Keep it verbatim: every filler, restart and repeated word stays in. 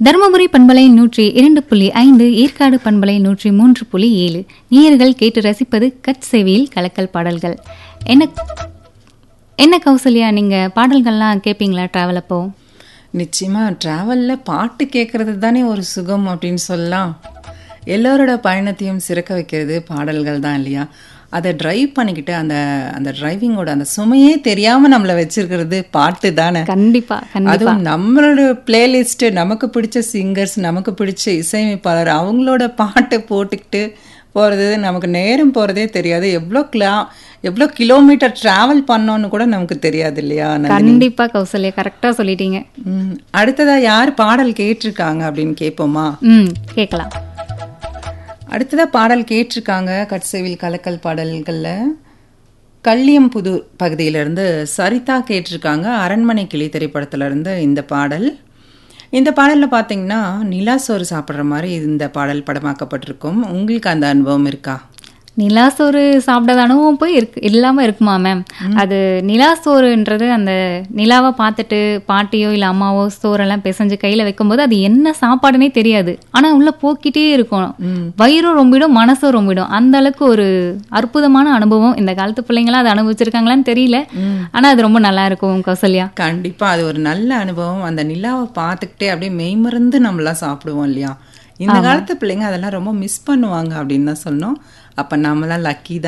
தருமபுரி பண்பலை நூற்றி இரண்டு புள்ளி ஐந்து, ஏற்காடு பண்பலை நூற்றி மூன்று புள்ளி ஏழு. நேயர்கள் கேட்டு ரசிப்பது கட்சேவியில் கலக்கல் பாடல்கள். என்ன என்ன கௌசல்யா, நீங்க பாடல்கள்லாம் கேட்பீங்களா டிராவல் அப்போ? நிச்சயமா டிராவல்ல பாட்டு கேட்கறது தானே ஒரு சுகம் அப்படின்னு சொல்லலாம். எல்லோரோட பயணத்தையும் சிறக்க வைக்கிறது பாடல்கள் தான் இல்லையா? அதை டிரைவ் பண்ணிக்கிட்டு அந்த அந்த டிரைவிங்கோட அந்த சுமையே தெரியாம நம்மள வச்சிருக்கிறது பாட்டு தானே. கண்டிப்பா கண்டிப்பா. அதுவும் நம்மளோட பிளேலிஸ்ட், நமக்கு பிடிச்ச சிங்கர்ஸ், நமக்கு பிடிச்ச இசையமைப்பாளர், அவங்களோட பாட்டு போட்டுக்கிட்டு போறது நமக்கு நேரம் போறதே தெரியாது. எவ்வளோ கிலோ எவ்வளோ கிலோமீட்டர் டிராவல் பண்ணோன்னு கூட நமக்கு தெரியாது இல்லையா? கண்டிப்பா கௌசல்யா, கரெக்டா சொல்லிட்டீங்க. ம் அடுத்ததா யார் பாடல் கேட்டிருக்காங்க அப்படின்னு கேட்போமா? ம் கேட்கலாம். அடுத்ததா பாடல் கேட்டிருக்காங்க கட்சேவில் கலக்கல் பாடல்களில் கள்ளியம்புதூர் பகுதியிலேருந்து சரிதா கேட்டிருக்காங்க. அரண்மனை கிளி திரைப்படத்திலேருந்து இந்த பாடல். இந்த பாடலில் பார்த்தீங்கன்னா நிலா சோறு சாப்பிட்ற மாதிரி இந்த பாடல் படமாக்கப்பட்டிருக்கும். உங்களுக்கு அந்த அனுபவம் இருக்கா? நிலாசோறு சாப்பிடாத அனுபவம் போய் இருக்கு இல்லாமல் இருக்குமா மேம்? அது நிலாசோறுன்றது அந்த நிலாவை பார்த்துட்டு பாட்டியோ இல்லை அம்மாவோ சோறெல்லாம் பிசைஞ்சு கையில் வைக்கும்போது அது என்ன சாப்பாடுனே தெரியாது. ஆனால் உள்ள போக்கிட்டே இருக்கும். வயிறும் ரொம்பிடும், மனசும் ரொம்பிடும். அந்த அளவுக்கு ஒரு அற்புதமான அனுபவம். இந்த காலத்து பிள்ளைங்களாம் அதை அனுபவிச்சிருக்காங்களான்னு தெரியல. ஆனால் அது ரொம்ப நல்லா இருக்கும் கௌசல்யா. கண்டிப்பாக அது ஒரு நல்ல அனுபவம். அந்த நிலாவை பார்த்துக்கிட்டே அப்படியே மெய்மறந்து நம்மளாம் சாப்பிடுவோம் இல்லையா? இந்த காலத்து பிள்ளைங்க அதெல்லாம் ரொம்ப மிஸ் பண்ணுவாங்க அப்படின்னு தான் சொல்லணும். அப்போ நம்மளாம் லக்கி தான்.